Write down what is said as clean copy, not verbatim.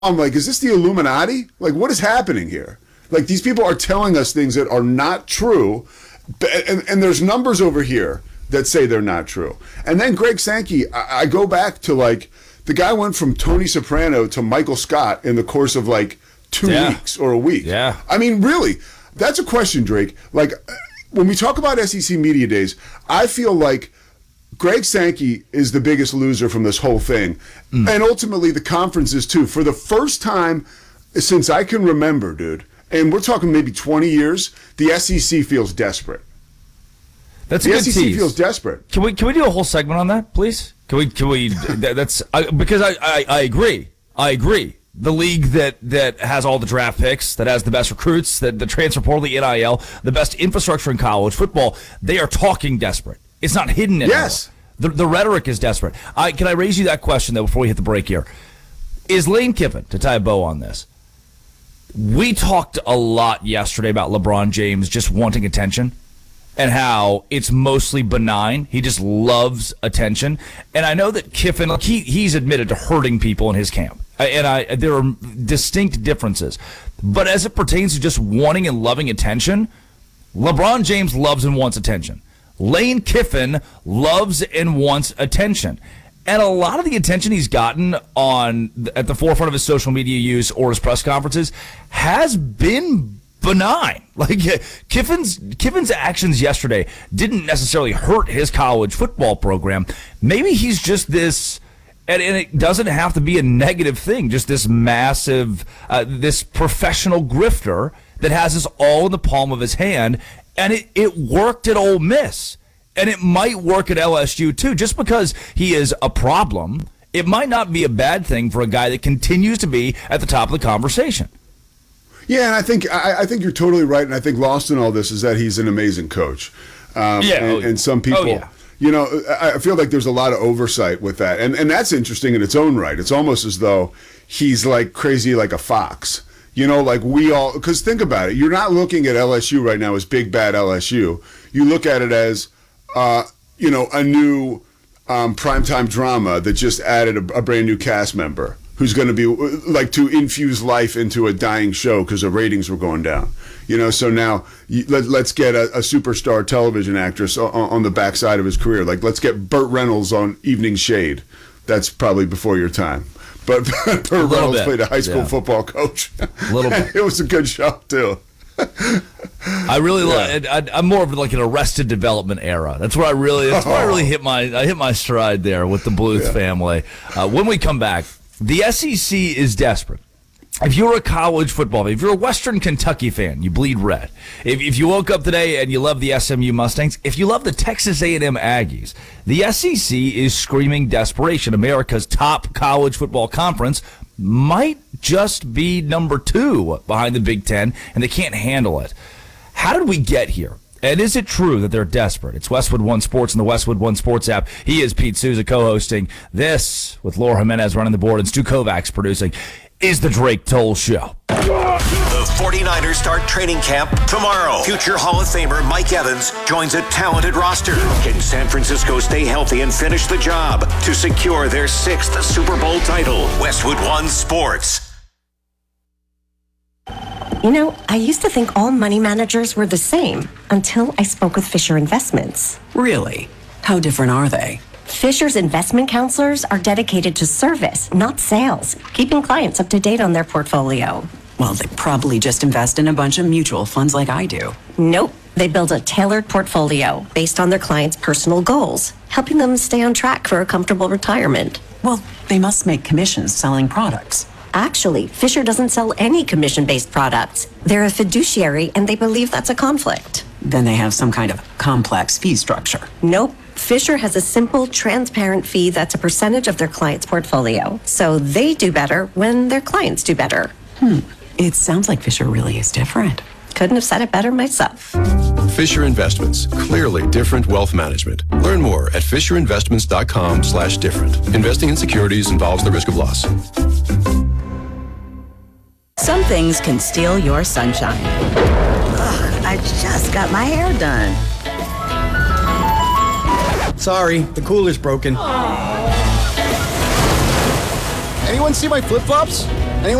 I'm like, is this the Illuminati? Like, what is happening here? Like, these people are telling us things that are not true, and there's numbers over here that say they're not true. And then Greg Sankey, I go back to, like, the guy went from Tony Soprano to Michael Scott in the course of, like, 2 weeks or a week. Yeah. I mean, really, that's a question, Drake. Like, when we talk about SEC Media Days, I feel like Greg Sankey is the biggest loser from this whole thing. And ultimately the conference is too. For the first time since I can remember, dude, and we're talking maybe 20 years, the SEC feels desperate. That's the a good SEC tease. feels desperate. Can we do a whole segment on that, please? Can we that's because I agree. I agree. The league that has all the draft picks, that has the best recruits, the transfer portal, the NIL, the best infrastructure in college football, they are talking desperate. It's not hidden anymore. Yes. The rhetoric is desperate. Can I raise you that question, though, before we hit the break here? Is Lane Kiffin, to tie a bow on this, we talked a lot yesterday about LeBron James just wanting attention and how it's mostly benign. He just loves attention. And I know that Kiffin, like he's admitted to hurting people in his camp. And there are distinct differences. But as it pertains to just wanting and loving attention, LeBron James loves and wants attention. Lane Kiffin loves and wants attention. And a lot of the attention he's gotten at the forefront of his social media use or his press conferences has been benign. Like Kiffin's actions yesterday didn't necessarily hurt his college football program. Maybe he's just this, and it doesn't have to be a negative thing, just this massive, this professional grifter that has us all in the palm of his hand. And it worked at Ole Miss. And it might work at LSU, too. Just because he is a problem, it might not be a bad thing for a guy that continues to be at the top of the conversation. Yeah, and I think you're totally right. And I think lost in all this is that he's an amazing coach. And some people, you know, I feel like there's a lot of oversight with that. And that's interesting in its own right. It's almost as though he's like crazy like a fox. You know, like we all, because think about it. You're not looking at LSU right now as big, bad LSU. You look at it as, you know, a new primetime drama that just added a brand new cast member who's going to be like to infuse life into a dying show because the ratings were going down. You know, so now let's get a superstar television actress on the backside of his career. Like, let's get Burt Reynolds on Evening Shade. That's probably before your time. But Burt Reynolds played a high school football coach. A little bit. It was a good show, too. I really I'm more of like an Arrested Development era. That's where I really hit my stride there with the Bluth family. When we come back, the SEC is desperate. If you're a college football fan, if you're a Western Kentucky fan, you bleed red. If you woke up today and you love the SMU Mustangs, if you love the Texas A&M Aggies, the SEC is screaming desperation. America's top college football conference might just be number 2 behind the Big Ten, and they can't handle it. How did we get here? And is it true that they're desperate? It's Westwood One Sports and the Westwood One Sports app. He is Pete Souza co-hosting this with Laura Jimenez running the board and Stu Kovacs producing. Is the Drake Toll Show. The 49ers start training camp tomorrow. Future Hall of Famer Mike Evans joins a talented roster. Can San Francisco stay healthy and finish the job to secure their 6th Super Bowl title? Westwood One Sports. You know, I used to think all money managers were the same until I spoke with Fisher Investments. Really? How different are they? Fisher's investment counselors are dedicated to service, not sales, keeping clients up to date on their portfolio. Well, they probably just invest in a bunch of mutual funds like I do. Nope. They build a tailored portfolio based on their clients' personal goals, helping them stay on track for a comfortable retirement. Well, they must make commissions selling products. Actually, Fisher doesn't sell any commission-based products. They're a fiduciary, and they believe that's a conflict. Then they have some kind of complex fee structure. Nope. Fisher has a simple, transparent fee that's a percentage of their client's portfolio. So they do better when their clients do better. It sounds like Fisher really is different. Couldn't have said it better myself. Fisher Investments. Clearly different wealth management. Learn more at fisherinvestments.com/different. Investing in securities involves the risk of loss. Some things can steal your sunshine. Ugh, I just got my hair done. Sorry, the cooler's broken. Anyone see my flip-flops?